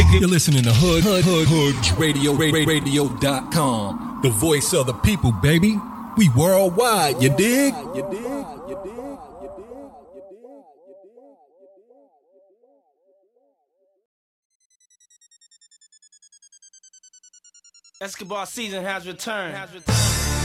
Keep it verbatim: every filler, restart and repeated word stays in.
nigga. You're listening to Hood, Hood, Hood, Hood Radio, radio dot com. The voice of the people, baby. We worldwide, you dig? You dig? You dig? Escobar season has returned. Has returned.